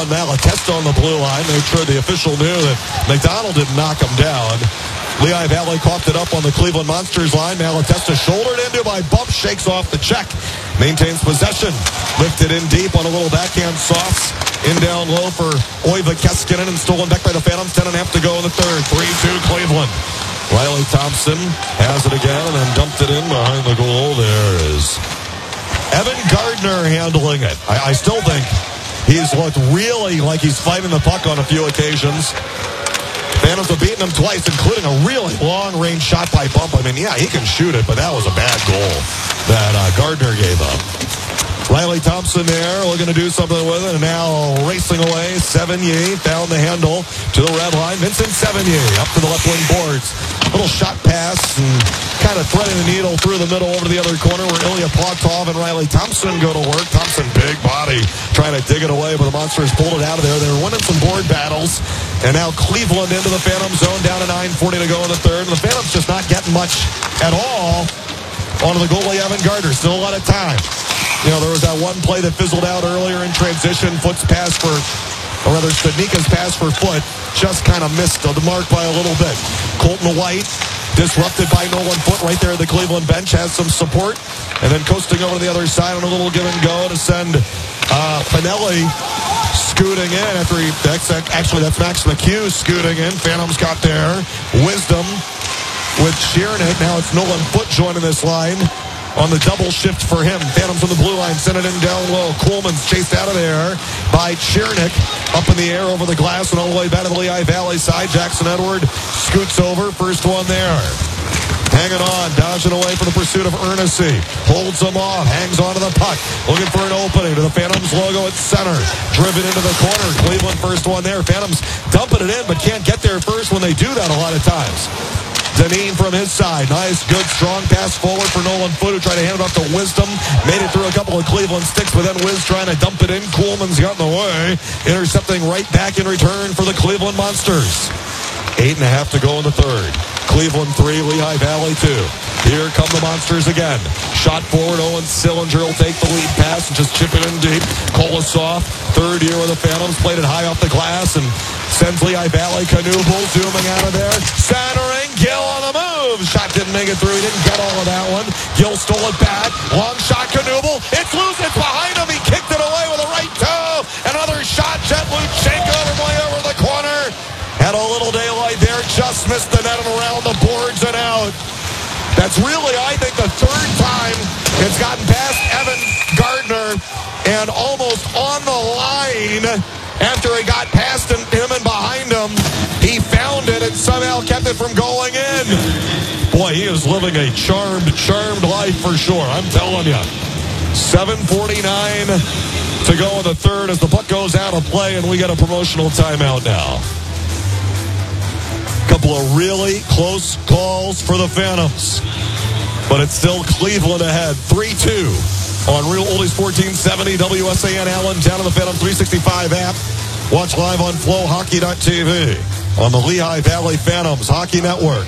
Malatesta on the blue line. Made sure the official knew that McDonald didn't knock him down. Lehigh Valley coughed it up on the Cleveland Monsters line. Malatesta shouldered into by bump, shakes off the check. Maintains possession. Lifted in deep on a little backhand sauce. In down low for Oiva Keskinen and stolen back by the Phantoms. 10.5 to go in the third. 3-2 Cleveland. Riley Thompson has it again and then dumped it in behind the goal. There is Evan Gardner handling it. I still think he's looked really like he's fighting the puck on a few occasions. Phantoms have beaten him twice, including a really long-range shot by bump. I mean, yeah, he can shoot it, but that was a bad goal that Gardner gave up. Riley Thompson there, looking to do something with it, and now racing away. Sevigny found the handle to the red line. Vincent Sevigny up to the left wing boards. Little shot pass and kind of threading the needle through the middle over to the other corner where Ilya Plotov and Riley Thompson go to work. Thompson, big body, trying to dig it away, but the Monsters pulled it out of there. They were winning some board battles, and now Cleveland into the Phantom zone, down to 9:40 to go in the third. And the Phantoms just not getting much at all onto the goalie Evan Gardner. Still a lot of time. You know, there was that one play that fizzled out earlier in transition. Foot's pass for, or rather, Studnicka's pass for Foot just kind of missed the mark by a little bit. Colton White, disrupted by Nolan Foot right there at the Cleveland bench, has some support. And then coasting over to the other side on a little give and go to send Pinelli scooting in after he, that's Max McHugh scooting in. Phantoms got there. Wisdom with Chernik. Now it's Nolan Foot joining this line on the double shift for him. Phantoms on the blue line, send it in down low. Coleman's chased out of there by Chernik. Up in the air over the glass and all the way back to the Lehigh Valley side. Jackson Edward scoots over. First one there. Hanging on, dodging away for the pursuit of Ernest. Holds him off, hangs onto the puck. Looking for an opening to the Phantoms logo at center. Driven into the corner. Cleveland first one there. Phantoms dumping it in, but can't get there first when they do that a lot of times. Deneen from his side. Nice, good, strong pass forward for Nolan Foot, who tried to hand it off to Wisdom. Made it through a couple of Cleveland sticks, but then Wiz trying to dump it in. Coolman's got in the way. Intercepting right back in return for the Cleveland Monsters. 8.5 to go in the third. Cleveland 3, Lehigh Valley 2. Here come the Monsters again. Shot forward, Owen Sillinger will take the lead pass and just chip it in deep. Kolosov, third year with the Phantoms, played it high off the glass and sends Lehigh Valley. Knuble zooming out of there. Centering, Gill on the move. Shot didn't make it through. He didn't get all of that one. Gill stole it back. Long shot, Knuble. It's loose. It's behind him. He kicked it away with a right toe. Another shot. Jet Luchenko way over the corner. Had a little daylight there. Just missed the net and around the boards and out. That's really, I think, the third time it's gotten past Evan Gardner and almost on the line after it got past him and behind him. He found it and somehow kept it from going in. Boy, he is living a charmed life for sure. I'm telling you. 7:49 to go in the third as the puck goes out of play and we get a promotional timeout now. Couple of really close calls for the Phantoms, but it's still Cleveland ahead 3-2 on Real Oldies 1470 WSAN Allentown on the Phantom 365 app. Watch live on flowhockey.tv on the Lehigh Valley Phantoms Hockey Network.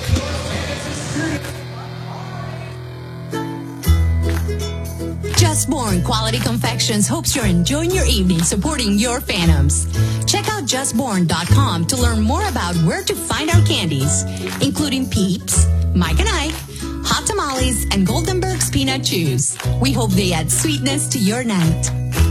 Justborn Quality Confections hopes you're enjoying your evening supporting your Phantoms. Check out justborn.com to learn more about where to find our candies, including Peeps, Mike and Ike, Hot Tamales, and Goldenberg's Peanut Chews. We hope they add sweetness to your night.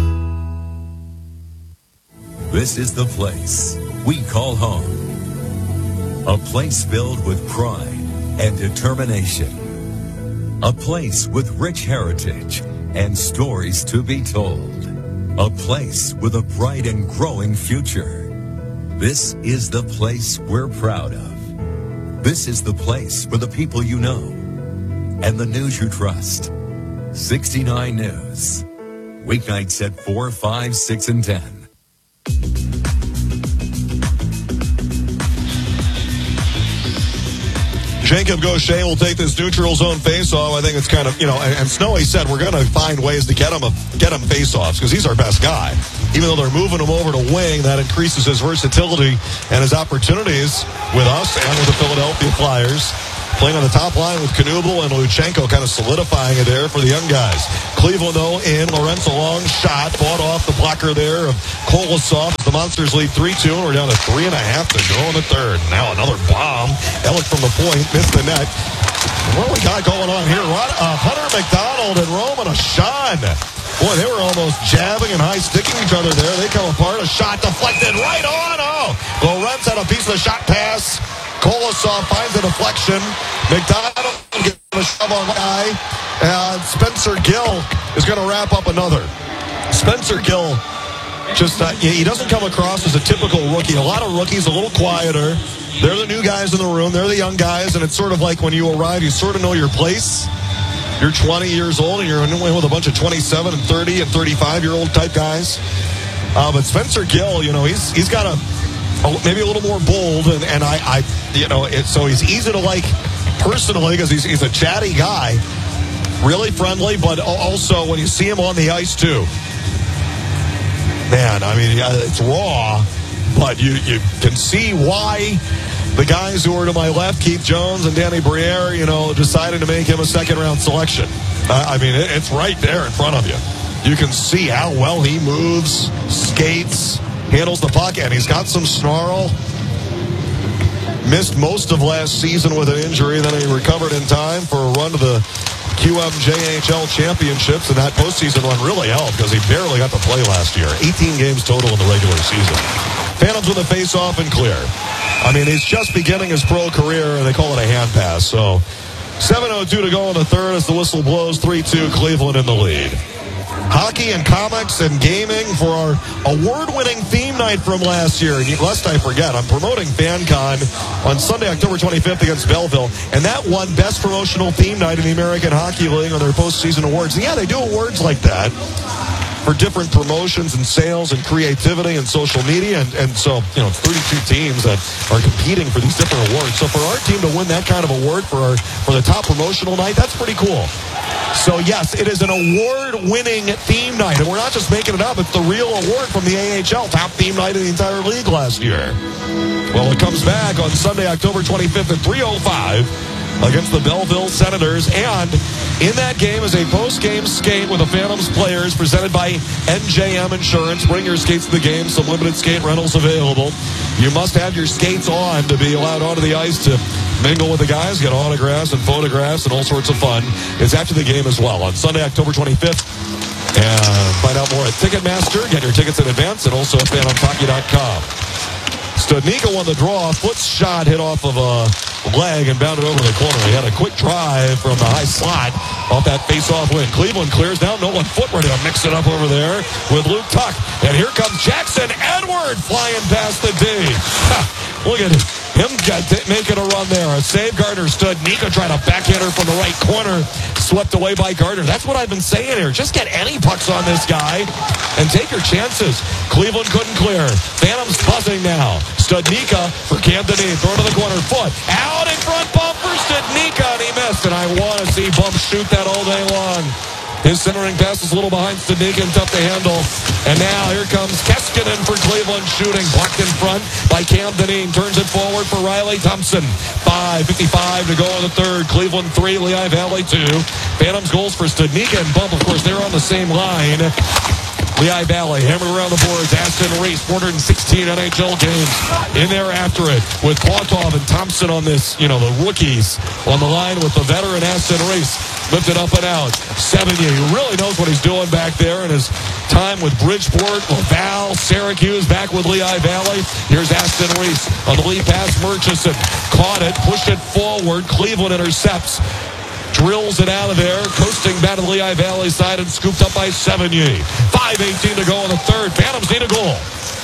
This is the place we call home. A place filled with pride and determination. A place with rich heritage and stories to be told. A place with a bright and growing future. This is the place we're proud of. This is the place for the people you know and the news you trust. 69 News. Weeknights at 4, 5, 6, and 10. Jacob Gaucher will take this neutral zone faceoff. I think it's kind of, and Snowy said we're going to find ways to get him faceoffs because he's our best guy. Even though they're moving him over to wing, that increases his versatility and his opportunities with us and with the Philadelphia Flyers. playing on the top line with Knubel and Luchenko kind of solidifying it there for the young guys. Cleveland, though, in. Lorenzo long shot, fought off the blocker there of Kolosov. The Monsters lead 3-2, and we're down to 3.5 to go in the third. Now another bomb. Ellick from the point, missed the net. What do we got going on here? Hunter McDonald and Roman Ashan. Boy, they were almost jabbing and high-sticking each other there. They come apart. A shot deflected right on. Oh, Lorenz had a piece of the shot pass. Kolosov finds a deflection. McDonald gets a shove on the guy. And Spencer Gill is going to wrap up another. Spencer Gill, he doesn't come across as a typical rookie. A lot of rookies, a little quieter. They're the new guys in the room. They're the young guys. And it's sort of like when you arrive, you sort of know your place. You're 20 years old, and you're in with a bunch of 27 and 30 and 35-year-old type guys. But Spencer Gill, he's got maybe a little more bold, so he's easy to like personally because he's a chatty guy, really friendly, but also when you see him on the ice too, man, it's raw, but you can see why the guys who are to my left, Keith Jones and Danny Briere, decided to make him a second-round selection. It's right there in front of you. You can see how well he moves, skates, handles the puck, and he's got some snarl. Missed most of last season with an injury, then he recovered in time for a run to the QMJHL championships, and that postseason run really helped because he barely got to play last year. 18 games total in the regular season. Phantoms with a face-off and clear. He's just beginning his pro career, and they call it a hand pass. So 7:02 to go in the third as the whistle blows. 3-2, Cleveland in the lead. Hockey and comics and gaming for our award-winning theme night from last year. And lest I forget, I'm promoting FanCon on Sunday, October 25th against Belleville. And that won Best Promotional Theme Night in the American Hockey League on their postseason awards. And yeah, they do awards like that for different promotions and sales and creativity and social media. And so, 32 teams that are competing for these different awards. So for our team to win that kind of award for the top promotional night, that's pretty cool. So yes, it is an award-winning theme night. And we're not just making it up. It's the real award from the AHL, top theme night of the entire league last year. Well, it comes back on Sunday, October 25th at 3:05 against the Belleville Senators. And in that game is a post-game skate with the Phantoms players presented by NJM Insurance. Bring your skates to the game. Some limited skate rentals available. You must have your skates on to be allowed onto the ice to mingle with the guys, get autographs and photographs and all sorts of fun. It's after the game as well on Sunday, October 25th. And find out more at Ticketmaster. Get your tickets in advance and also at PhantomsHockey.com. Studnicka won the draw. Foot shot hit off of a leg and bounded over the corner. He had a quick drive from the high slot off that face-off win. Cleveland clears now. Nolan Foote ready to mix it up over there with Luke Tuck. And here comes Jackson Edward flying past the D. Look at him making a run there. A save. Gardner Studnicka trying to backhand her from the right corner. Swept away by Gardner. That's what I've been saying here. Just get any pucks on this guy and take your chances. Cleveland couldn't clear. Phantoms buzzing now. Studnicka for Camden Dean. Throw to the corner. Foot out in front. Bump for Studnicka, and he missed. And I want to see Bump shoot that all day long. His centering pass is a little behind Studnicka and tough to handle. And now here comes Keskinen for Cleveland shooting. Blocked in front by Cam Dineen. Turns it forward for Riley Thompson. 5:55 to go in the third. Cleveland 3, Lehigh Valley 2. Phantoms goals for Studnicka and Bump. Of course, they're on the same line. Lehigh Valley hammered around the boards. Aston Reese, 416 NHL games in there after it with Pautov and Thompson on this, the rookies on the line with the veteran Aston Reese. Lifted up and out. Sevigny, who really knows what he's doing back there in his time with Bridgeport, Laval, Syracuse, back with Lehigh Valley. Here's Aston Reese on the lead pass. Murchison caught it, pushed it forward. Cleveland intercepts. Drills it out of there, coasting back to the Lehigh Valley side and scooped up by Sevigny. 5:18 to go in the third. Phantoms need a goal.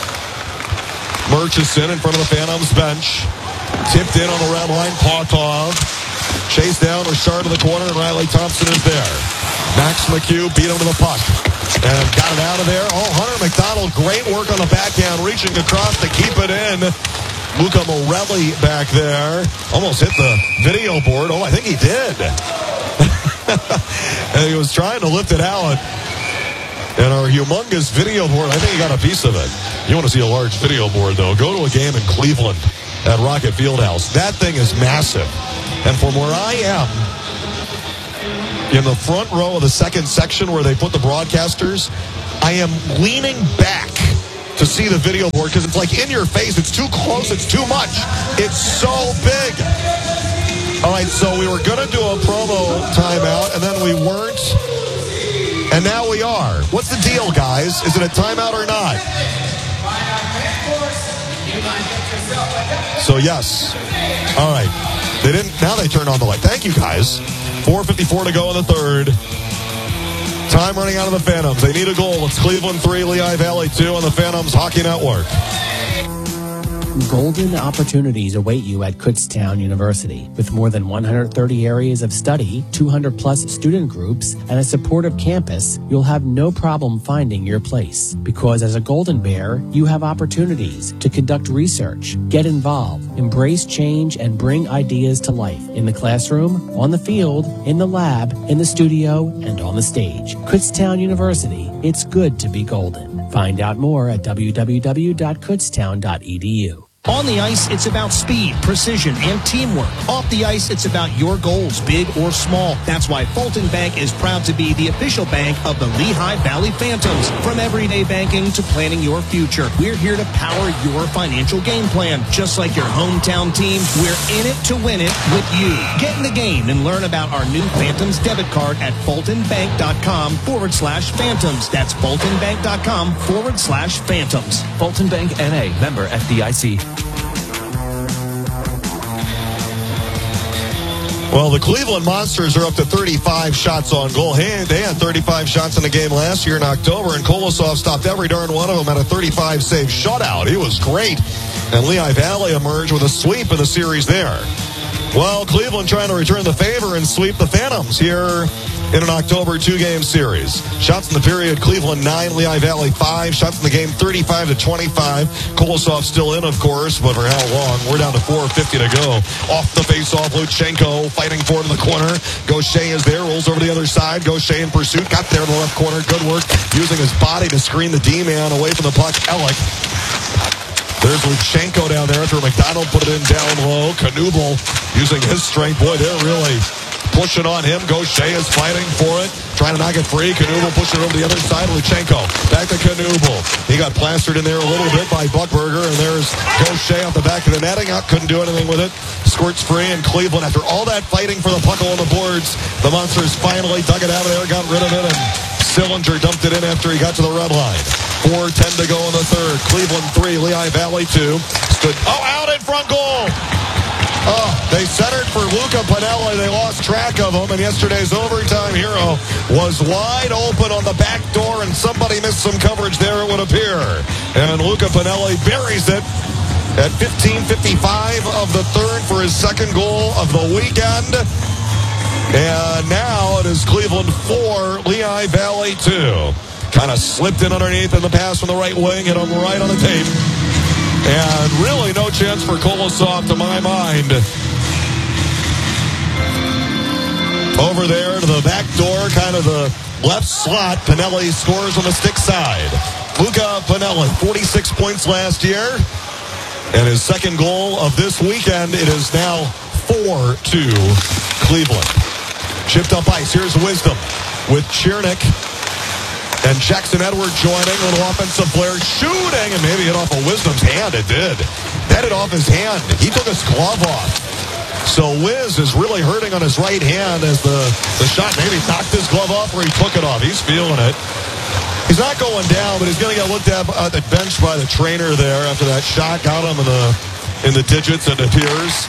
Murchison in front of the Phantoms bench. Tipped in on the red line. Pautov. Chased down, Richard to the corner, and Riley Thompson is there. Max McHugh beat him to the puck. And got it out of there. Oh, Hunter McDonald, great work on the backhand, reaching across to keep it in. Luca Morelli back there. Almost hit the video board. Oh, I think he did. And he was trying to lift it out. And our humongous video board, I think he got a piece of it. You want to see a large video board, though. Go to a game in Cleveland at Rocket Fieldhouse. That thing is massive. And from where I am, in the front row of the second section where they put the broadcasters, I am leaning back to see the video board because it's like in your face. It's too close. It's too much. It's so big. All right, so we were going to do a promo timeout, and then we weren't. And now we are. What's the deal, guys? Is it a timeout or not? So, yes. All right. They didn't. Now they turned on the light. Thank you, guys. 4:54 to go in the third. Time running out of the Phantoms. They need a goal. It's Cleveland 3, Lehigh Valley 2 on the Phantoms Hockey Network. Golden opportunities await you at Kutztown University. With more than 130 areas of study, 200-plus student groups, and a supportive campus, you'll have no problem finding your place. Because as a Golden Bear, you have opportunities to conduct research, get involved, embrace change, and bring ideas to life in the classroom, on the field, in the lab, in the studio, and on the stage. Kutztown University. It's good to be golden. Find out more at www.kutztown.edu. On the ice, it's about speed, precision, and teamwork. Off the ice, it's about your goals, big or small. That's why Fulton Bank is proud to be the official bank of the Lehigh Valley Phantoms. From everyday banking to planning your future, we're here to power your financial game plan. Just like your hometown team, we're in it to win it with you. Get in the game and learn about our new Phantoms debit card at fultonbank.com/Phantoms. That's fultonbank.com/Phantoms. Fulton Bank N.A., member FDIC. Well, the Cleveland Monsters are up to 35 shots on goal. Hey, they had 35 shots in the game last year in October, and Kolosov stopped every darn one of them at a 35-save shutout. He was great. And Lehigh Valley emerged with a sweep in the series there. Well, Cleveland trying to return the favor and sweep the Phantoms here in an October two-game series. Shots in the period, Cleveland 9, Lehigh Valley 5. Shots in the game, 35-25. Kolosov still in, of course, but for how long? We're down to 4:50 to go. Off the face-off, Luchenko fighting forward in the corner. Gaucher is there, rolls over to the other side. Gaucher in pursuit, got there in the left corner. Good work, using his body to screen the D-man away from the puck. Ellick. There's Luchenko down there after McDonald put it in down low. Knuble using his strength. Boy, they're really pushing on him. Gaucher is fighting for it, trying to knock it free. Knuble pushing it over to the other side. Luchenko back to Knuble. He got plastered in there a little bit by Buckberger, and there's Gaucher off the back of the netting. Couldn't do anything with it. Squirts free, and Cleveland, after all that fighting for the puck on the boards, the Monsters finally dug it out of there, got rid of it, and Sillinger dumped it in after he got to the red line. 4:10 to go in the third. Cleveland 3, Lehigh Valley 2. Stood out in front goal. They centered for Luca Pinelli. They lost track of him, and yesterday's overtime hero was wide open on the back door, and somebody missed some coverage there, it would appear. And Luca Pinelli buries it at 15:55 of the third for his second goal of the weekend. And now it is Cleveland 4, Lehigh Valley 2. Kind of slipped in underneath in the pass from the right wing, hit him right on the tape. And really no chance for Kolosov to my mind. Over there to the back door, kind of the left slot, Pinelli scores on the stick side. Luca Pinelli, 46 points last year. And his second goal of this weekend, it is now 4-2 Cleveland. Chipped up ice, here's Wisdom with Chernik. And Jackson Edward joining, a little offensive flare, shooting, and maybe hit off of Wisdom's hand. It did. That hit off his hand. He took his glove off. So Wiz is really hurting on his right hand as the shot maybe knocked his glove off or he took it off. He's feeling it. He's not going down, but he's going to get looked at the bench by the trainer there after that shot got him in the digits, it appears.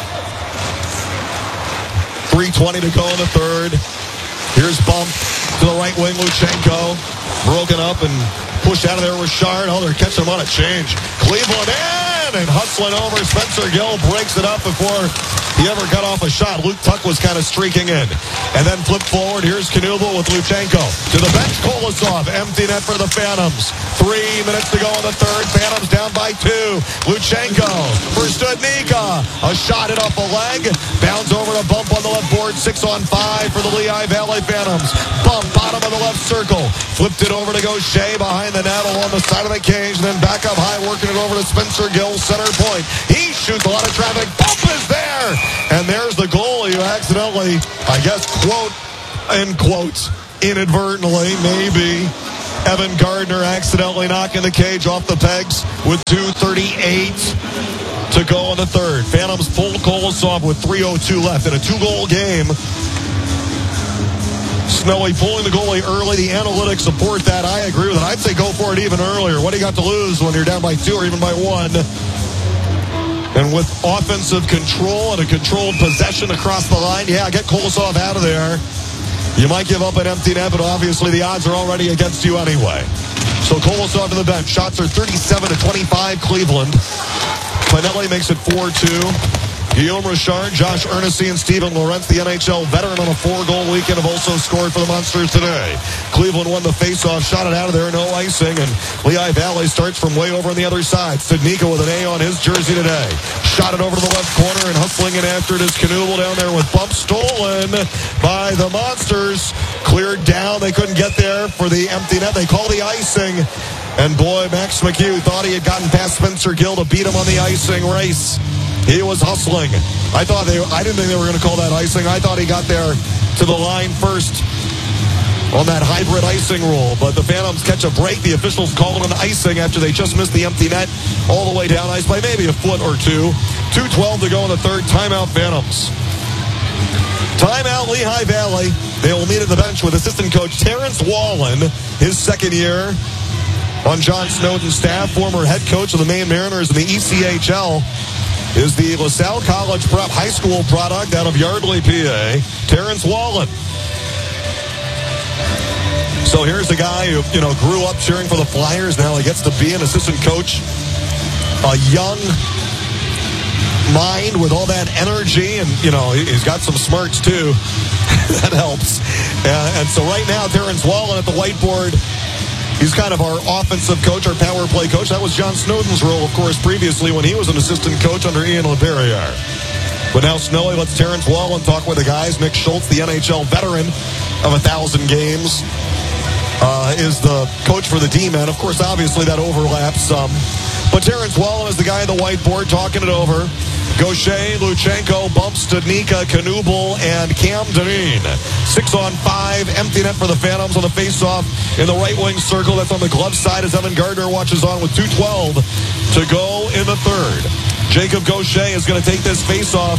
3:20 to go in the third. Here's bump to the right wing, Luchenko. Broken up and pushed out of there, Richard. Oh, they're catching him on a change. Cleveland in and hustling over. Spencer Gill breaks it up before he ever got off a shot. Luke Tuck was kind of streaking in. And then flip forward. Here's Knuble with Luchenko. To the bench, Kolosov. Empty net for the Phantoms. 3 minutes to go in the third. Phantoms down by 2. Luchenko for Studnicka. A shot hit off a leg. Bounds over to bump on the left board. 6-on-5 for the Lehigh Valley Phantoms. Bump, bottom of the left circle. Flipped it over to Gaucher behind the net along the side of the cage. And then back up high, working it over to Spencer Gill, center point. He shoots a lot of traffic. Bump is there. And there's the goalie who accidentally, I guess, quote, in quotes, inadvertently, maybe, Evan Gardner accidentally knocking the cage off the pegs with 2:38 to go in the third. Phantoms pulled Kolosov with 3:02 left in a 2-goal game. Snowy pulling the goalie early. The analytics support that. I agree with it. I'd say go for it even earlier. What do you got to lose when you're down by 2 or even by 1? And with offensive control and a controlled possession across the line, yeah, get Kolosov out of there. You might give up an empty net, but obviously the odds are already against you anyway. So Kolosov to the bench. Shots are 37-25 Cleveland. Pinelli makes it 4-2. Guillaume Richard, Josh Ernestine, and Steven Lorentz, the NHL veteran on a 4-goal weekend, have also scored for the Monsters today. Cleveland won the faceoff, shot it out of there, no icing, and Lehigh Valley starts from way over on the other side. Studnicka with an A on his jersey today. Shot it over to the left corner, and hustling it after it is Knuble down there with bump stolen by the Monsters. Cleared down, they couldn't get there for the empty net. They call the icing, and boy, Max McHugh thought he had gotten past Spencer Gill to beat him on the icing race. He was hustling. I didn't think they were going to call that icing. I thought he got there to the line first on that hybrid icing rule. But the Phantoms catch a break. The officials call it an icing after they just missed the empty net all the way down ice by maybe a foot or two. 2:12 to go in the third. Timeout Phantoms. Timeout Lehigh Valley. They will meet at the bench with assistant coach Terrence Wallen, his second year on John Snowden's staff, former head coach of the Maine Mariners in the ECHL. Is the LaSalle College Prep High School product out of Yardley, PA, Terrence Wallen. So here's a guy who, grew up cheering for the Flyers. Now he gets to be an assistant coach. A young mind with all that energy, and, he's got some smarts, too. That helps. And so right now, Terrence Wallen at the whiteboard. He's kind of our offensive coach, our power play coach. That was John Snowden's role, of course, previously when he was an assistant coach under Ian LePerrier. But now Snowy lets Terrence Wallen talk with the guys. Nick Schultz, the NHL veteran of 1,000 games, is the coach for the D-men. Of course, obviously that overlaps some. But Terrence Wallen is the guy at the whiteboard talking it over. Gaucher, Luchenko, bumps Studnicka, Knuble, and Cam Dineen. 6-on-5, empty net for the Phantoms on the face-off in the right wing circle. That's on the glove side as Evan Gardner watches on with 2:12 to go in the third. Jacob Gaucher is going to take this face-off.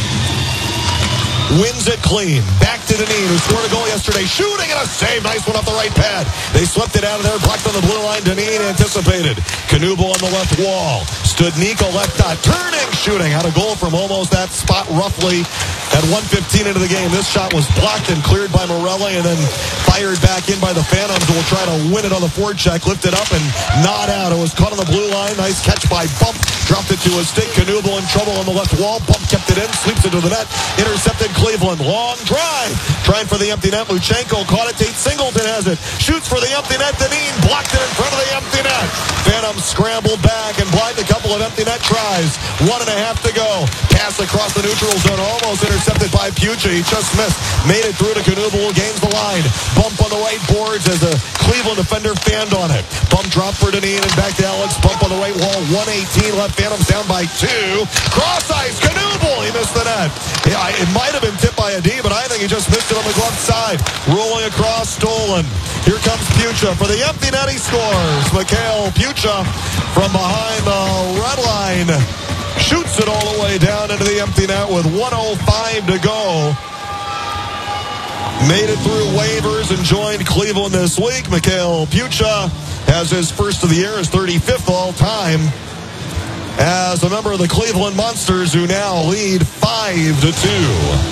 Wins it clean. Back to Dineen, who scored a goal yesterday. Shooting and a save. Nice one off the right pad. They slipped it out of there. Blocked on the blue line. Dineen anticipated. Knuble on the left wall. Studnicka left dot. Turning. Shooting. Had a goal from almost that spot roughly at 1:15 into the game. This shot was blocked and cleared by Morelli and then fired back in by the Phantoms, who will try to win it on the forecheck. Lifted up and not out. It was caught on the blue line. Nice catch by Bump. Dropped it to his stick. Knuble in trouble on the left wall. Bump kept it in. Sweeps it to the net. Intercepted Cleveland. Long drive. Trying for the empty net. Luchenko caught it. Tate Singleton has it. Shoots for the empty net. Dineen blocked it in front of the empty net. Phantoms scrambled back and blocked a couple of empty net tries. 1.5 to go. Pass across the neutral zone. Almost intercepted by Pucci. He just missed. Made it through to Knuble. Gains the line. Bump on the right boards as a Cleveland defender fanned on it. Bump drop for Dineen and back to Alex. Bump on the right wall. 1:18 left. Phantoms down by 2. Cross ice. Knuble. He missed the net. Yeah, it might have been tipped by a D, but I think he just missed it on the glove side. Rolling across, stolen. Here comes Pucha for the empty net. He scores. Mikhail Pucha from behind the red line shoots it all the way down into the empty net with 1:05 to go. Made it through waivers and joined Cleveland this week. Mikhail Pucha has his first of the year, his 35th all-time, as a member of the Cleveland Monsters, who now lead 5-2.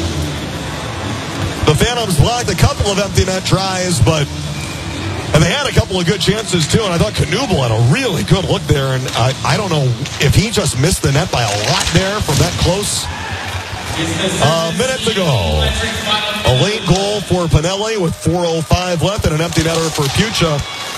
The Phantoms blocked a couple of empty net tries, and they had a couple of good chances, too, and I thought Knuble had a really good look there, and I don't know if he just missed the net by a lot there from that close. A minute to go. A late goal for Pinelli with 4:05 left, and an empty netter for Pucha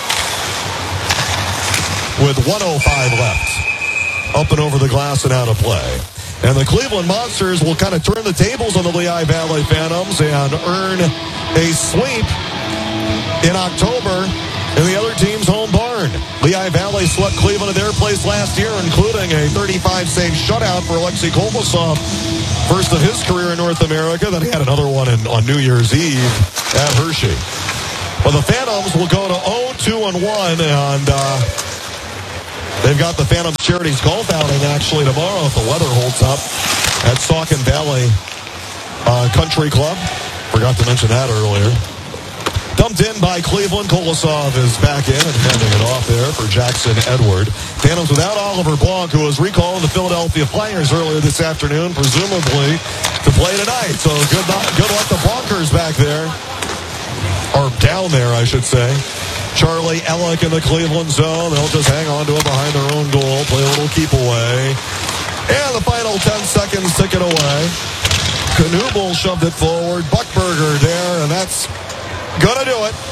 with 1:05 left. Up and over the glass and out of play. And the Cleveland Monsters will kind of turn the tables on the Lehigh Valley Phantoms and earn a sweep in October in the other team's home barn. Lehigh Valley swept Cleveland at their place last year, including a 35-save shutout for Alexei Kolbasov, first of his career in North America. Then he had another one on New Year's Eve at Hershey. But the Phantoms will go to 0-2-1, and they've got the Phantoms Charities golf outing actually tomorrow if the weather holds up at Saucon Valley Country Club. Forgot to mention that earlier. Dumped in by Cleveland. Kolosov is back in and handing it off there for Jackson Edward. Phantoms without Oliver Blanc, who was recalled the Philadelphia Flyers earlier this afternoon, presumably to play tonight. So good luck to Blancers back there. Or down there, I should say. Charlie Ellick in the Cleveland zone. They'll just hang on to it behind their own goal, play a little keep away. And the final 10 seconds tick it away. Knuble shoved it forward. Buckberger there, and that's gonna do it.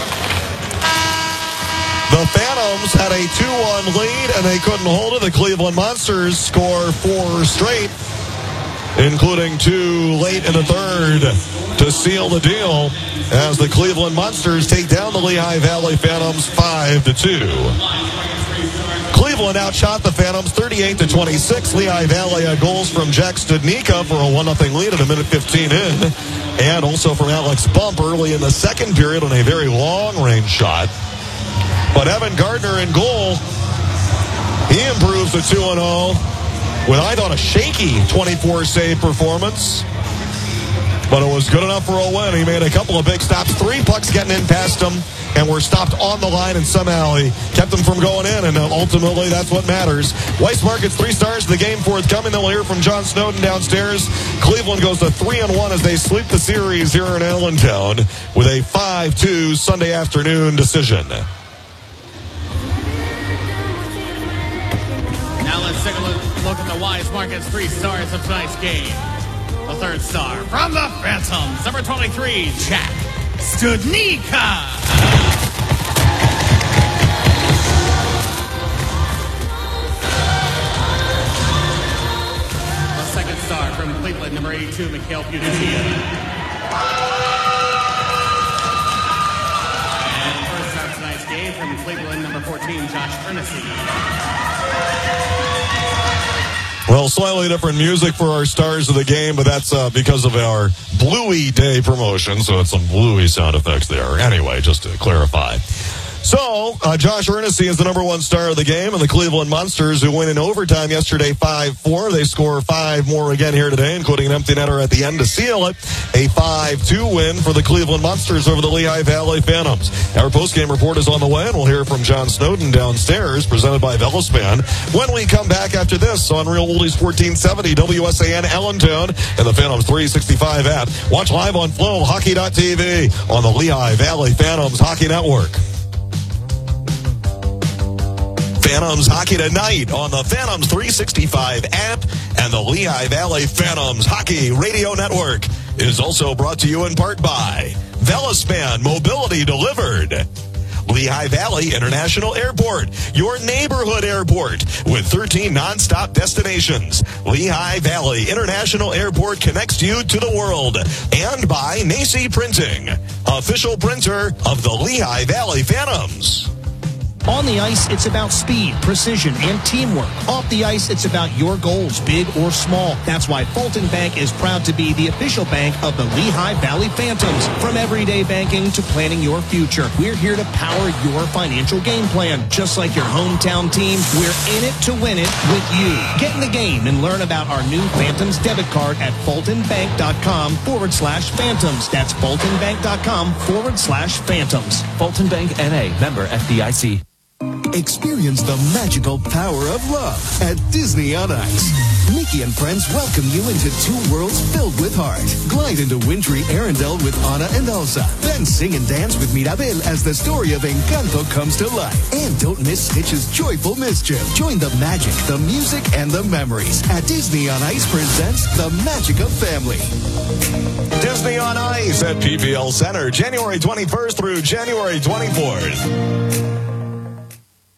The Phantoms had a 2-1 lead, and they couldn't hold it. The Cleveland Monsters score 4 straight, including 2 late in the third to seal the deal as the Cleveland Monsters take down the Lehigh Valley Phantoms 5-2. Cleveland outshot the Phantoms 38-26. Lehigh Valley had goals from Jack Studnicka for a 1-0 lead at a minute 15 in, and also from Alex Bump early in the second period on a very long-range shot. But Evan Gardner in goal, he improves to 2-0 with, I thought, a shaky 24-save performance. But it was good enough for a win. He made a couple of big stops, 3 pucks getting in past him, and were stopped on the line, and somehow he kept them from going in, and ultimately that's what matters. Weissmark gets 3 stars to the game forthcoming. Then we'll hear from John Snowden downstairs. Cleveland goes to 3-1 as they sweep the series here in Allentown with a 5-2 Sunday afternoon decision. Now let's take a look at the Weissmark's 3 stars of tonight's game. The third star from the Phantoms, number 23, Jack Studnicka. The second star from Cleveland, number 82, Mikhail Putintia. And first star of tonight's game from Cleveland, number 14, Josh Ernest. Well, slightly different music for our stars of the game, but that's because of our Bluey Day promotion, so it's some Bluey sound effects there. Anyway, just to clarify. So, Josh Ernest is the number 1 star of the game, and the Cleveland Monsters, who win in overtime yesterday 5-4. They score 5 more again here today, including an empty netter at the end to seal it. A 5-2 win for the Cleveland Monsters over the Lehigh Valley Phantoms. Our postgame report is on the way, and we'll hear from John Snowden downstairs, presented by Velaspan, when we come back after this on Real Oldies 1470 WSAN Allentown and the Phantoms 365 app. Watch live on FlowHockey.tv on the Lehigh Valley Phantoms Hockey Network. Phantoms Hockey tonight on the Phantoms 365 app and the Lehigh Valley Phantoms Hockey Radio Network is also brought to you in part by Velaspan Mobility Delivered, Lehigh Valley International Airport, your neighborhood airport with 13 nonstop destinations. Lehigh Valley International Airport connects you to the world. And by Nacy Printing, official printer of the Lehigh Valley Phantoms. On the ice, it's about speed, precision, and teamwork. Off the ice, it's about your goals, big or small. That's why Fulton Bank is proud to be the official bank of the Lehigh Valley Phantoms. From everyday banking to planning your future, we're here to power your financial game plan. Just like your hometown team, we're in it to win it with you. Get in the game and learn about our new Phantoms debit card at fultonbank.com/Phantoms. That's fultonbank.com/Phantoms. Fulton Bank N.A., member FDIC. Experience the magical power of love at Disney on Ice. Mickey and friends welcome you into 2 worlds filled with heart. Glide into wintry Arendelle with Anna and Elsa. Then sing and dance with Mirabel as the story of Encanto comes to life. And don't miss Stitch's joyful mischief. Join the magic, the music, and the memories at Disney on Ice presents The Magic of Family. Disney on Ice at PPL Center, January 21st through January 24th.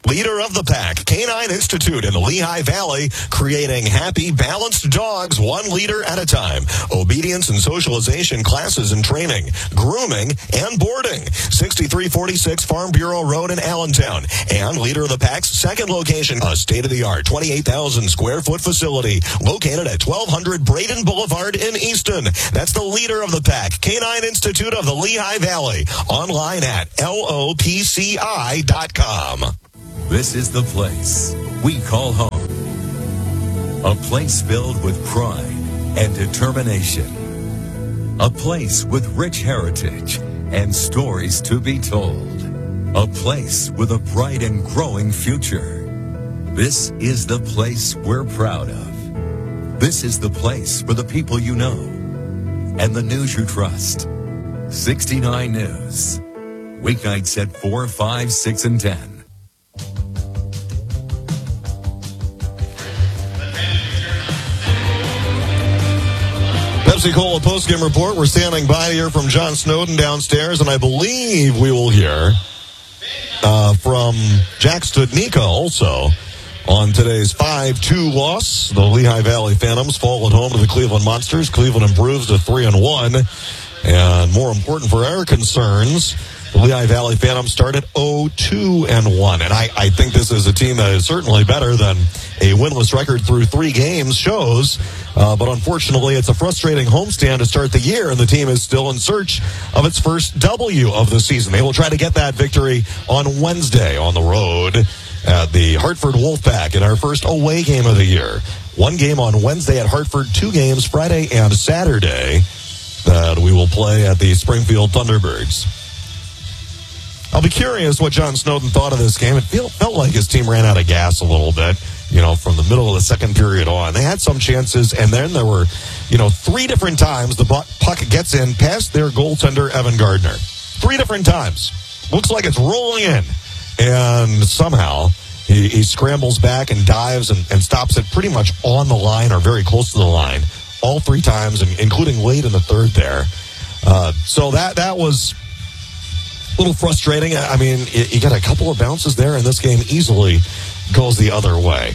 Leader of the pack, Canine Institute in the Lehigh Valley, creating happy, balanced dogs 1 liter at a time. Obedience and socialization classes and training, grooming, and boarding. 6346 Farm Bureau Road in Allentown. And Leader of the Pack's second location, a state-of-the-art 28,000 square foot facility located at 1200 Braden Boulevard in Easton. That's the Leader of the Pack, Canine Institute of the Lehigh Valley. Online at lopci.com. This is the place we call home. A place filled with pride and determination. A place with rich heritage and stories to be told. A place with a bright and growing future. This is the place we're proud of. This is the place for the people you know and the news you trust. 69 News. Weeknights at 4, 5, 6, and 10. Pepsi-Cola postgame report. We're standing by here from John Snowden downstairs, and I believe we will hear from Jack Studnicka also on today's 5-2 loss. The Lehigh Valley Phantoms fall at home to the Cleveland Monsters. Cleveland improves to 3-1. And more important for our concerns, the Lehigh Valley Phantoms start at 0-2-1. And I think this is a team that is certainly better than a winless record through 3 games shows. But unfortunately, it's a frustrating homestand to start the year, and the team is still in search of its first W of the season. They will try to get that victory on Wednesday on the road at the Hartford Wolfpack in our first away game of the year. 1 game on Wednesday at Hartford, 2 games Friday and Saturday that we will play at the Springfield Thunderbirds. I'll be curious what John Snowden thought of this game. It felt like his team ran out of gas a little bit, from the middle of the second period on. They had some chances, and then there were, 3 different times the puck gets in past their goaltender, Evan Gardner. 3 different times. Looks like it's rolling in. And somehow he scrambles back and dives and stops it pretty much on the line or very close to the line all 3 times, including late in the third there. So that was a little frustrating. I mean, you got a couple of bounces there, and this game easily goes the other way.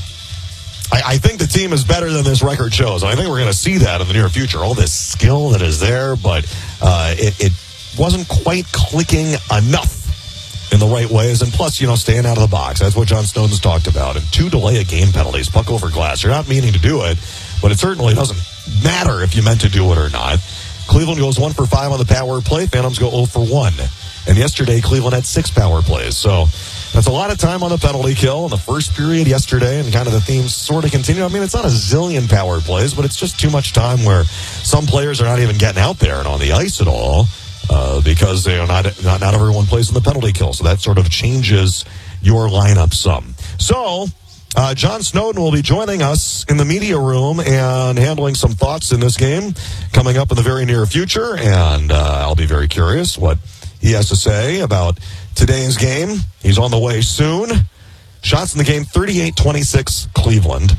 I think the team is better than this record shows. I think we're going to see that in the near future. All this skill that is there, but it wasn't quite clicking enough in the right ways. And plus, staying out of the box. That's what John Snowden's talked about. And 2 delay-of-game penalties, puck over glass. You're not meaning to do it, but it certainly doesn't matter if you meant to do it or not. Cleveland goes 1 for 5 on the power play. Phantoms go 0 for 1. And yesterday, Cleveland had 6 power plays. So that's a lot of time on the penalty kill in the first period yesterday, and kind of the themes sort of continue. I mean, it's not a zillion power plays, but it's just too much time where some players are not even getting out there and on the ice at all because not everyone plays in the penalty kill. So that sort of changes your lineup some. So John Snowden will be joining us in the media room and handling some thoughts in this game coming up in the very near future, and I'll be very curious what he has to say about today's game. He's on the way soon. Shots in the game, 38-26 Cleveland.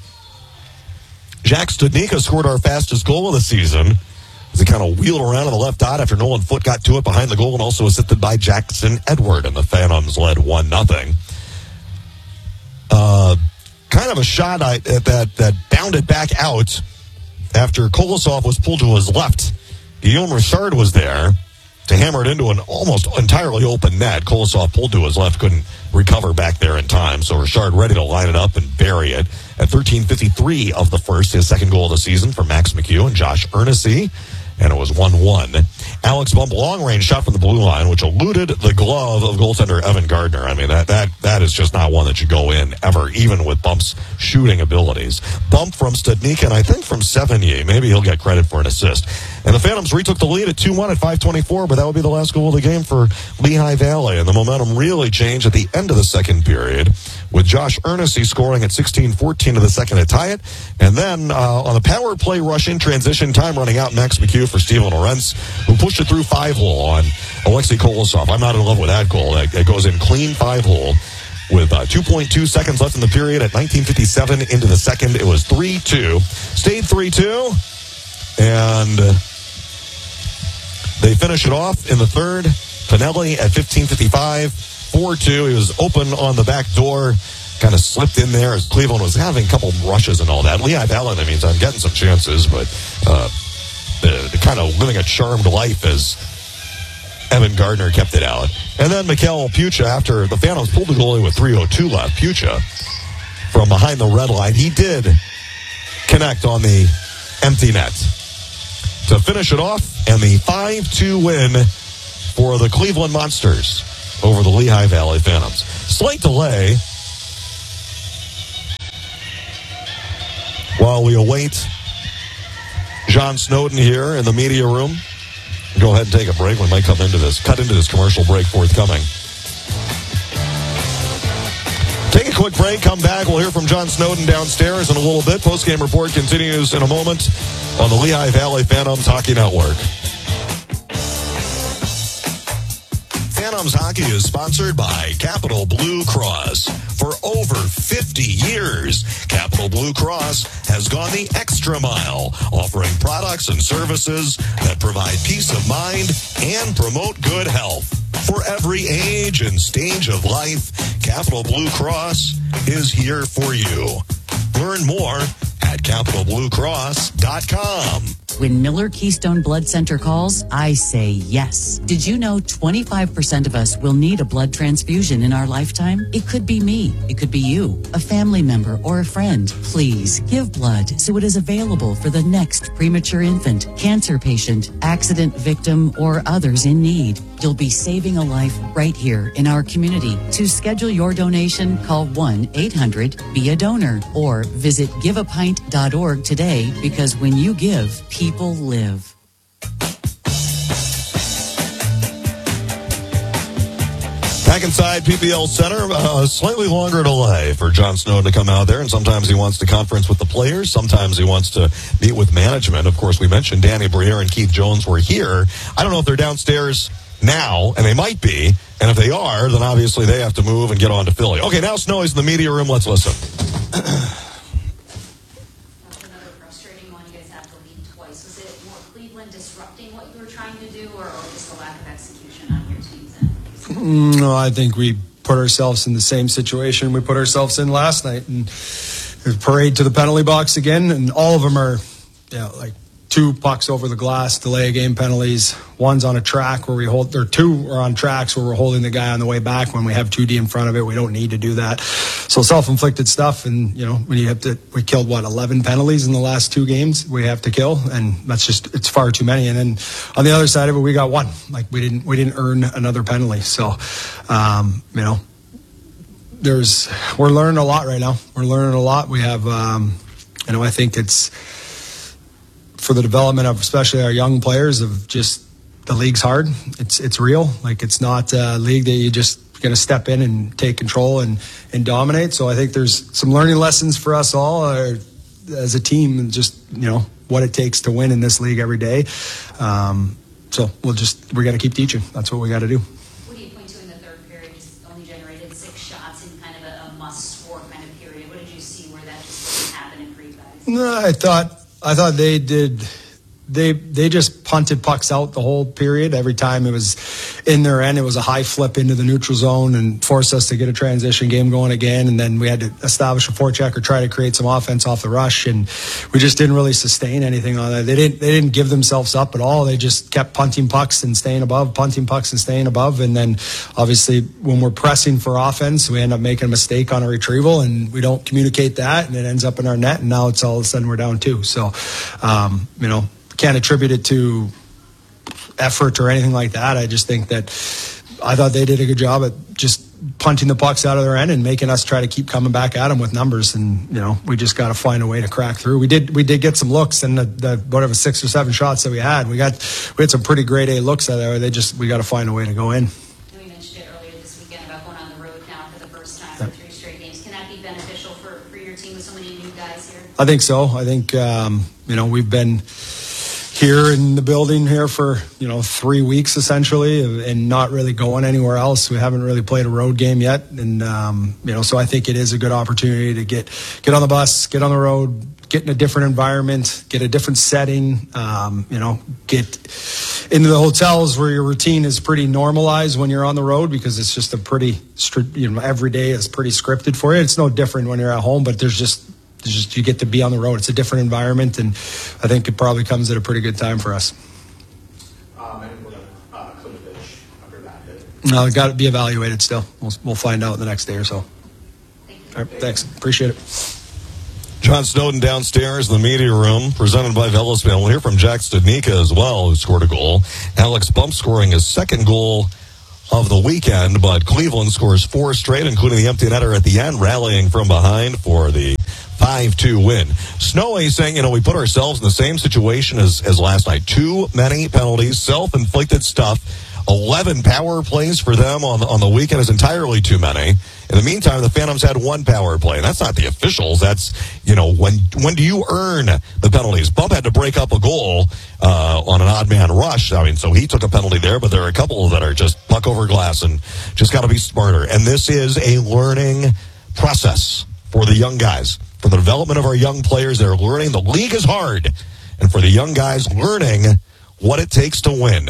Jack Studnicka scored our fastest goal of the season as he kind of wheeled around on the left dot after Nolan Foote got to it behind the goal and also assisted by Jackson Edward, and the Phantoms led 1-0. Kind of a shot that bounded back out after Kolosov was pulled to his left. Guillaume Richard was there to hammer it into an almost entirely open net. Kolosov pulled to his left, couldn't recover back there in time. So Richard ready to line it up and bury it. At 13:53 of the first, his second goal of the season for Max McHugh and Josh Ernessy. And it was 1-1. Alex Bump, long-range shot from the blue line, which eluded the glove of goaltender Evan Gardner. I mean, that is just not one that should go in ever, even with Bump's shooting abilities. Bump from Studnicka, and I think from Sevigny. Maybe he'll get credit for an assist. And the Phantoms retook the lead at 2-1 at 5:24, but that would be the last goal of the game for Lehigh Valley. And the momentum really changed at the end of the second period, with Josh Ernessy scoring at 16:14 of the second to tie it. And then on the power play rush in transition, time running out, Max McHugh for Steven Lorentz, who pushed it through 5-hole on Alexei Kolosov. I'm not in love with that goal. That goes in clean 5-hole with 2.2 seconds left in the period at 19:57 into the second. It was 3-2. Stayed 3-2, and they finish it off in the third. Pinelli at 15:55 4-2. He was open on the back door, kind of slipped in there as Cleveland was having a couple rushes and all that. Lehigh Valley, in the meantime, getting some chances, but they're kind of living a charmed life as Evan Gardner kept it out. And then Mikhail Pucha, after the Phantoms pulled the goalie with 3:02 left, Pucha, from behind the red line, he did connect on the empty net to finish it off, and the 5-2 win for the Cleveland Monsters over the Lehigh Valley Phantoms. Slight delay while we await John Snowden here in the media room. Go ahead and take a break. We might cut into this commercial break forthcoming. Take a quick break, come back. We'll hear from John Snowden downstairs in a little bit. Post-game report continues in a moment on the Lehigh Valley Phantoms Hockey Network. Phantoms Hockey is sponsored by Capital Blue Cross. For over 50 years, Capital Blue Cross has gone the extra mile, offering products and services that provide peace of mind and promote good health. For every age and stage of life, Capital Blue Cross is here for you. Learn more at CapitalBlueCross.com. When Miller Keystone Blood Center calls, I say yes. Did you know 25% of us will need a blood transfusion in our lifetime? It could be me. It could be you, a family member, or a friend. Please give blood so it is available for the next premature infant, cancer patient, accident victim, or others in need. You'll be saving a life right here in our community. To schedule your donation, call 1-800-BE-A-DONOR or visit giveapint.org today, because when you give, people live. Back inside PPL Center, a slightly longer delay for John Snowden to come out there, and sometimes he wants to conference with the players, sometimes he wants to meet with management. Of course, we mentioned Danny Briere and Keith Jones were here. I don't know if they're downstairs now, and they might be, and if they are, then obviously they have to move and get on to Philly. Okay, now Snowy's in the media room. Let's listen. No, I think we put ourselves in the same situation we put ourselves in last night, and parade to the penalty box again, and all of them are, like 2 pucks over the glass, delay of game penalties. One's on a track where we hold, or 2 are on tracks where we're holding the guy on the way back when we have 2D in front of it. We don't need to do that. So self-inflicted stuff, and when you have to, we killed 11 penalties in the last 2 games we have to kill, and that's just, it's far too many. And then on the other side of it, we got 1. Like we didn't earn another penalty. So, we're learning a lot right now. We're learning a lot. We have, I think it's for the development of especially our young players, of just the league's hard. It's real. Like, it's not a league that you just going to step in and take control and dominate. So I think there's some learning lessons for us all as a team, and just, what it takes to win in this league every day. So we got to keep teaching. That's what we got to do. What do you point to in the third period? Just only generated 6 shots in kind of a must-score kind of period. What did you see where that just didn't happen for you guys? No, I thought they did. They just punted pucks out the whole period. Every time it was in their end, it was a high flip into the neutral zone and forced us to get a transition game going again. And then we had to establish a forecheck or try to create some offense off the rush, and we just didn't really sustain anything on that. They didn't give themselves up at all. They just kept punting pucks and staying above, punting pucks and staying above. And then obviously when we're pressing for offense, we end up making a mistake on a retrieval, and we don't communicate that, and it ends up in our net. And now it's all of a sudden we're down 2. So, can't attribute it to effort or anything like that. I just think that I thought they did a good job at just punting the pucks out of their end and making us try to keep coming back at them with numbers. And, we just got to find a way to crack through. We did get some looks, and the 6 or 7 shots that we had some pretty grade A looks out there. We got to find a way to go in. We mentioned it earlier this weekend about going on the road now for the first time in 3 straight games. Can that be beneficial for your team with so many new guys here? I think so. I think, we've been here in the building here for 3 weeks essentially, and not really going anywhere else. We haven't really played a road game yet, and so I think it is a good opportunity to get on the bus, get on the road, get in a different environment, get a different setting, get into the hotels where your routine is pretty normalized when you're on the road, because it's just a pretty, every day is pretty scripted for you. It's no different when you're at home, but there's just you get to be on the road. It's a different environment, and I think it probably comes at a pretty good time for us. No, got to be evaluated still. We'll find out the next day or so. All right, thanks. Appreciate it. John Snowden downstairs in the media room, presented by Velaspan. We'll hear from Jack Studnicka as well, who scored a goal. Alex Bump scoring his second goal of the weekend, but Cleveland scores 4 straight, including the empty netter at the end, rallying from behind for the 5-2 win. Snowy saying, we put ourselves in the same situation as last night. Too many penalties, self-inflicted stuff. 11 power plays for them on the weekend is entirely too many. In the meantime, the Phantoms had 1 power play. And that's not the officials. That's, when do you earn the penalties? Bump had to break up a goal on an odd man rush. So he took a penalty there, but there are a couple that are just puck over glass and just got to be smarter. And this is a learning process for the young guys, for the development of our young players. They're learning. The league is hard. And for the young guys, learning what it takes to win.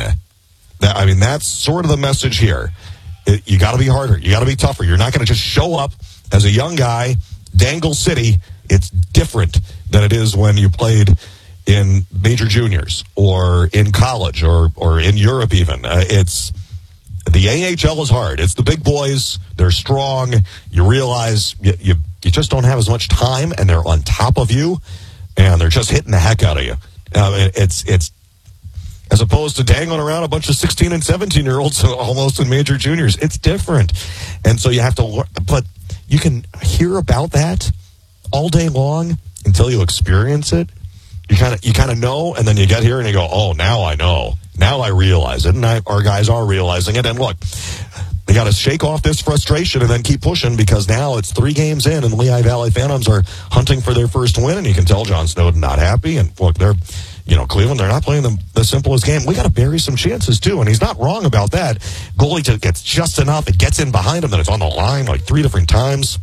That's sort of the message here. You got to be harder. You got to be tougher. You're not going to just show up as a young guy, Dangle City. It's different than it is when you played in major juniors or in college or in Europe even. It's the AHL is hard. It's the big boys. They're strong. You realize you just don't have as much time, and they're on top of you, and they're just hitting the heck out of you. It's as opposed to dangling around a bunch of 16 and 17-year-olds almost in major juniors. It's different. And so you have to learn. But you can hear about that all day long until you experience it. You kind of know, and then you get here and you go, oh, now I know. Now I realize it. And our guys are realizing it. And look, they got to shake off this frustration and then keep pushing, because now it's 3 games in and the Lehigh Valley Phantoms are hunting for their first win. And you can tell John Snowden not happy. And look, Cleveland, they're not playing the simplest game. We got to bury some chances, too, and he's not wrong about that. Goalie gets just enough. It gets in behind him, then it's on the line like 3 different times.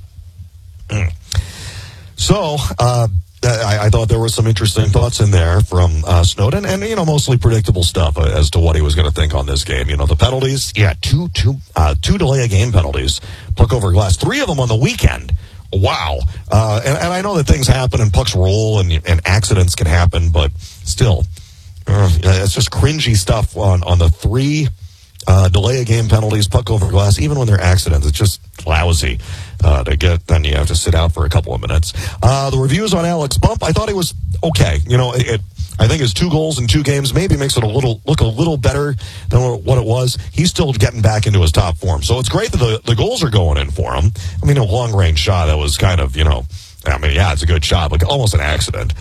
So, I thought there were some interesting thoughts in there from Snowden, and, mostly predictable stuff as to what he was going to think on this game. The penalties, two delay of game penalties, puck over glass, 3 of them on the weekend. Wow. And I know that things happen and pucks roll and accidents can happen, but still, it's just cringy stuff on the 3 delay of game penalties, puck over glass, even when they're accidents. It's just lousy to get. Then you have to sit out for a couple of minutes. The reviews on Alex Bump, I thought he was okay. I think his 2 goals in 2 games maybe makes it look a little better than what it was. He's still getting back into his top form. So it's great that the goals are going in for him. A long-range shot that was kind of, it's a good shot, but almost an accident.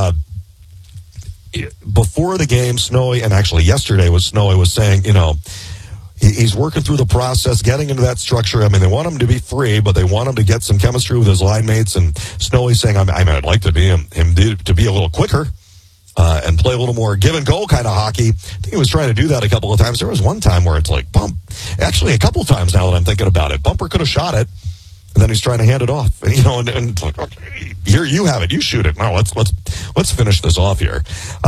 Before the game, Snowy, and actually yesterday Snowy was saying, he's working through the process, getting into that structure. They want him to be free, but they want him to get some chemistry with his line mates. And Snowy saying, I'd like to be him to be a little quicker. And play a little more give-and-go kind of hockey. I think he was trying to do that a couple of times. There was one time where it's like, Bump. Actually, a couple of times now that I'm thinking about it. Bumper could have shot it, and then he's trying to hand it off. And, and it's like, okay, here, you have it. You shoot it. No, let's finish this off here.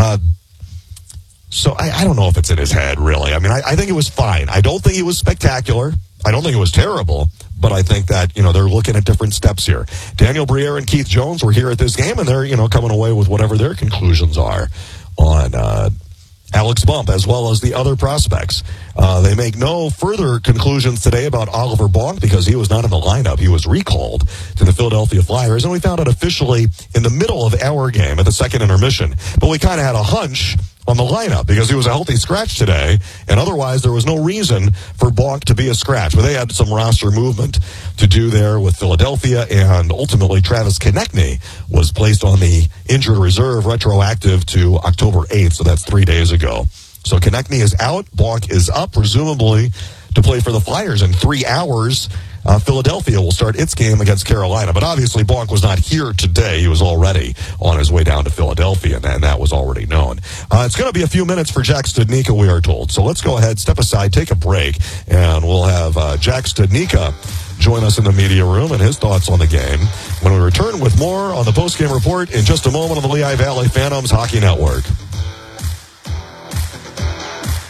So I don't know if it's in his head, really. I think it was fine. I don't think it was spectacular. I don't think it was terrible, but I think that, they're looking at different steps here. Daniel Briere and Keith Jones were here at this game, and they're, coming away with whatever their conclusions are on Alex Bump, as well as the other prospects. They make no further conclusions today about Oliver Bonk because he was not in the lineup. He was recalled to the Philadelphia Flyers, and we found out officially in the middle of our game at the second intermission. But we kind of had a hunch on the lineup because he was a healthy scratch today, and otherwise there was no reason for Bonk to be a scratch. But they had some roster movement to do there with Philadelphia, and ultimately Travis Konechny was placed on the injured reserve retroactive to October 8th, so that's 3 days ago. So Konechny is out, Bonk is up, presumably to play for the Flyers in 3 hours. Philadelphia will start its game against Carolina. But obviously, Bonk was not here today. He was already on his way down to Philadelphia, and that was already known. It's going to be a few minutes for Jack Studnicka, we are told. So let's go ahead, step aside, take a break, and we'll have Jack Studnicka join us in the media room and his thoughts on the game when we return with more on the postgame report in just a moment on the Lehigh Valley Phantoms Hockey Network.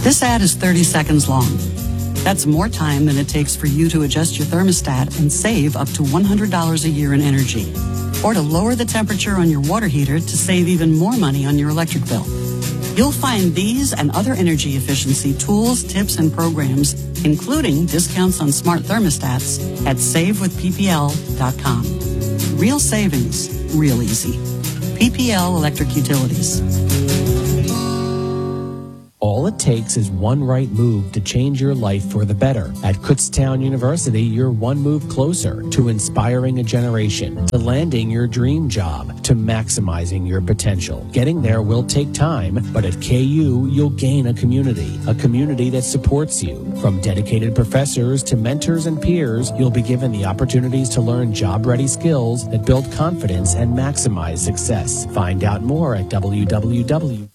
This ad is 30 seconds long. That's more time than it takes for you to adjust your thermostat and save up to $100 a year in energy. Or to lower the temperature on your water heater to save even more money on your electric bill. You'll find these and other energy efficiency tools, tips, and programs, including discounts on smart thermostats, at savewithppl.com. Real savings, real easy. PPL Electric Utilities. All it takes is one right move to change your life for the better. At Kutztown University, you're one move closer to inspiring a generation, to landing your dream job, to maximizing your potential. Getting there will take time, but at KU, you'll gain a community that supports you. From dedicated professors to mentors and peers, you'll be given the opportunities to learn job-ready skills that build confidence and maximize success. Find out more at www.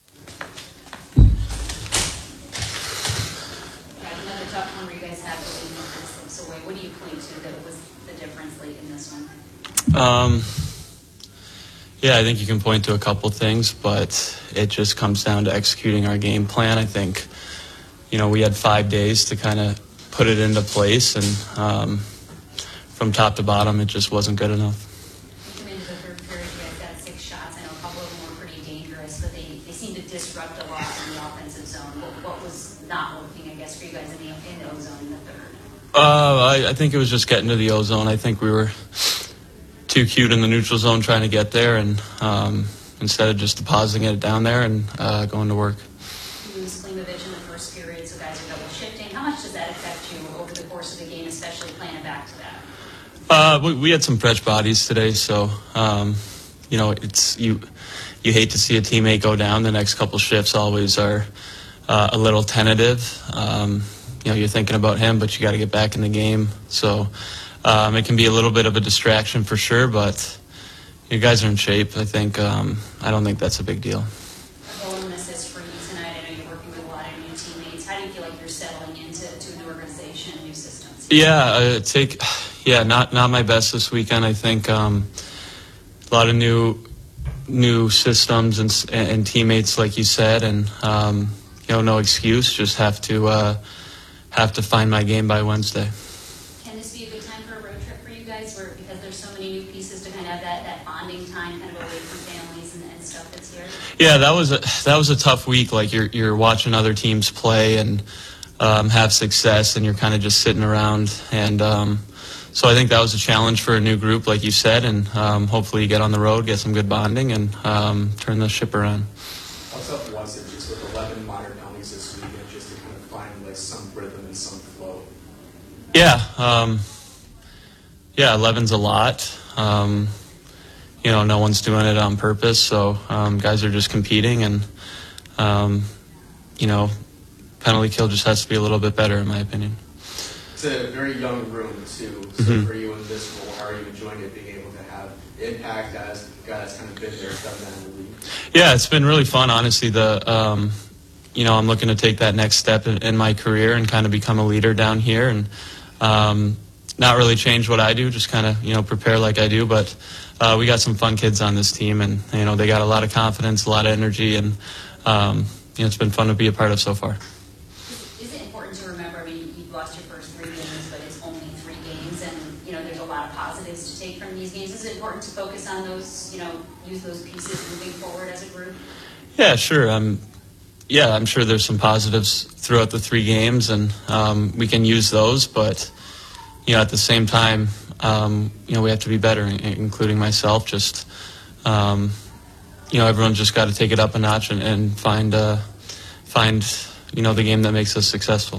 Yeah, I think you can point to a couple things, but it just comes down to executing our game plan. I think, we had 5 days to kind of put it into place, and from top to bottom, it just wasn't good enough. Coming into the third period, you guys got 6 shots. I know a couple of them were pretty dangerous, but they seemed to disrupt a lot in the offensive zone. What was not working, I guess, for you guys in the O-zone in the third? I think it was just getting to the O-zone. I think we were too cute in the neutral zone trying to get there, and instead of just depositing it down there and going to work. You lose Klimovich in the first period, so guys are double shifting. How much does that affect you over the course of the game, especially playing it back to that? We had some fresh bodies today, so it's you hate to see a teammate go down. The next couple shifts always are a little tentative. You're thinking about him, but you got to get back in the game. So it can be a little bit of a distraction for sure, but you guys are in shape. I think I don't think that's a big deal. A goal and assist for you tonight. I know you're working with a lot of new teammates. How do you feel like you're settling into a new organization, new systems? Not my best this weekend. I think a lot of new systems and teammates, like you said, and no excuse. Just have to find my game by Wednesday. Can this be a good time for a road trip for you guys, because there's so many new pieces to kind of have that bonding time, kind of away from families and stuff that's here? Yeah, that was a tough week. Like you're watching other teams play and have success, and you're kind of just sitting around. And so I think that was a challenge for a new group, like you said, and hopefully you get on the road, get some good bonding, and turn the ship around. How tough was it just with 11 minor penalties this weekend, just to kind of find some rhythm and some flow? Yeah, 11's a lot. No one's doing it on purpose, so guys are just competing, and penalty kill just has to be a little bit better, in my opinion. It's a very young room too. So for you in this role, how are you enjoying it, being able to have impact as a guy that's kind of been there, done that in the league? Yeah, it's been really fun, honestly. I'm looking to take that next step in my career and kind of become a leader down here, and not really change what I do, just kind of, prepare like I do. But we got some fun kids on this team, and, they got a lot of confidence, a lot of energy, and, it's been fun to be a part of so far. Is it important to remember, you've lost your first 3 games, but it's only 3 games, and, there's a lot of positives to take from these games. Is it important to focus on those, use those pieces moving forward as a group? Yeah, sure. I'm sure there's some positives throughout the 3 games, and we can use those, but at the same time, we have to be better, including myself. Just, everyone's just got to take it up a notch and find the game that makes us successful.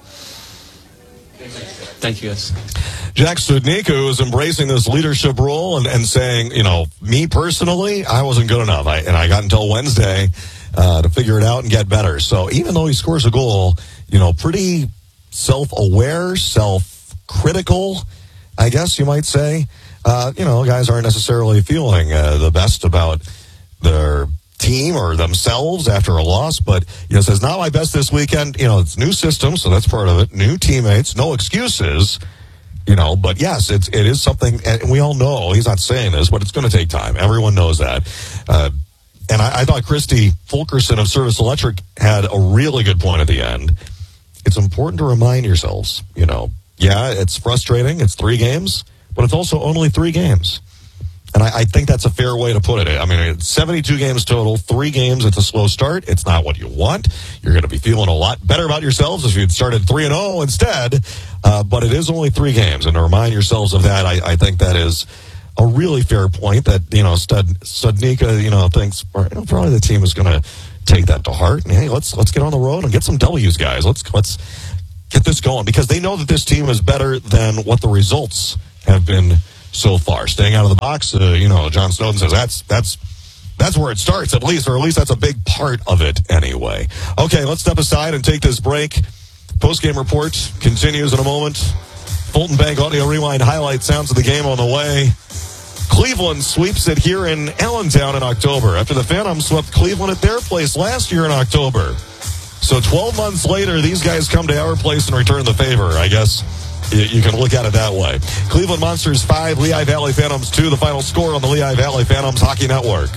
Thank you, guys. Jack Studnicka is embracing this leadership role and saying, me personally, I wasn't good enough. I got until Wednesday to figure it out and get better. So even though he scores a goal, pretty self-aware, self-critical, I guess you might say. Guys aren't necessarily feeling the best about their team or themselves after a loss, but says not my best this weekend. It's new system, so that's part of it. New teammates, no excuses. But yes, it is something, and we all know he's not saying this, but it's going to take time. Everyone knows that. And I thought Christy Fulkerson of Service Electric had a really good point at the end. It's important to remind yourselves, yeah, it's frustrating. It's 3 games, but it's also only 3 games. And I think that's a fair way to put it. I mean, it's 72 games total, 3 games. It's a slow start. It's not what you want. You're going to be feeling a lot better about yourselves if you'd started 3-0 instead. But it is only 3 games. And to remind yourselves of that, I think that is a really fair point that, Studnicka, thinks probably the team is going to take that to heart. And, hey, let's get on the road and get some W's, guys. Let's get this going because they know that this team is better than what the results have been so far. Staying out of the box, John Snowden says that's where it starts, at least that's a big part of it anyway. Okay, let's step aside and take this break. Post-game report continues in a moment. Fulton Bank Audio Rewind highlight sounds of the game on the way. Cleveland sweeps it here in Allentown in October after the Phantoms swept Cleveland at their place last year in October. So 12 months later, these guys come to our place and return the favor, I guess. You can look at it that way. Cleveland Monsters 5, Lehigh Valley Phantoms 2, the final score on the Lehigh Valley Phantoms Hockey Network.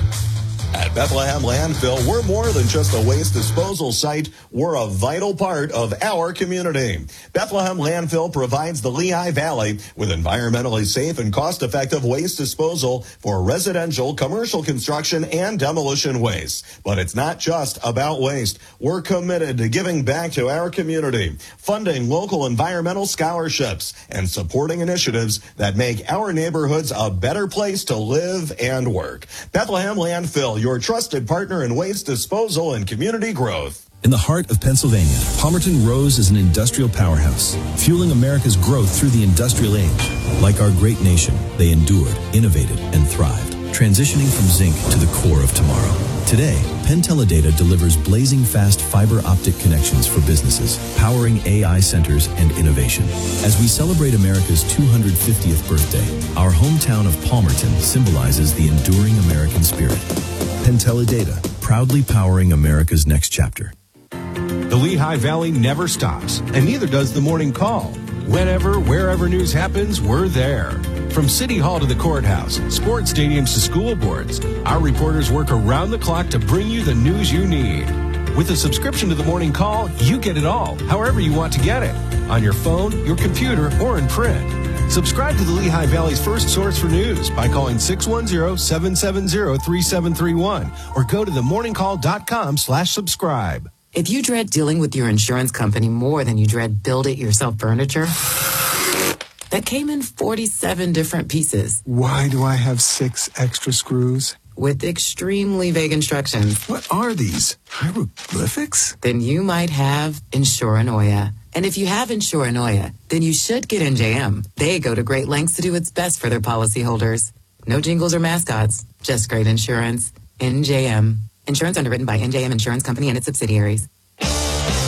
At Bethlehem Landfill, we're more than just a waste disposal site. We're a vital part of our community. Bethlehem Landfill provides the Lehigh Valley with environmentally safe and cost-effective waste disposal for residential, commercial construction, and demolition waste. But it's not just about waste. We're committed to giving back to our community, funding local environmental scholarships, and supporting initiatives that make our neighborhoods a better place to live and work. Bethlehem Landfill, your trusted partner in waste disposal and community growth. In the heart of Pennsylvania, Palmerton Rose is an industrial powerhouse, fueling America's growth through the industrial age. Like our great nation, they endured, innovated, and thrived, transitioning from zinc to the core of tomorrow. Today, Penn Teledata delivers blazing fast fiber optic connections for businesses, powering AI centers and innovation. As we celebrate America's 250th birthday, our hometown of Palmerton symbolizes the enduring American spirit. Penn Teledata, proudly powering America's next chapter. The Lehigh Valley never stops, and neither does the Morning Call. Whenever, wherever news happens, we're there. From City Hall to the courthouse, sports stadiums to school boards, our reporters work around the clock to bring you the news you need. With a subscription to the Morning Call, you get it all, however you want to get it. On your phone, your computer, or in print. Subscribe to the Lehigh Valley's first source for news by calling 610-770-3731 or go to themorningcall.com/subscribe. If you dread dealing with your insurance company more than you dread build-it-yourself furniture, that came in 47 different pieces. Why do I have 6 extra screws? With extremely vague instructions. What are these? Hieroglyphics? Then you might have Insuranoia. And if you have Insuranoia, then you should get NJM. They go to great lengths to do what's best for their policyholders. No jingles or mascots, just great insurance. NJM. Insurance underwritten by NJM Insurance Company and its subsidiaries.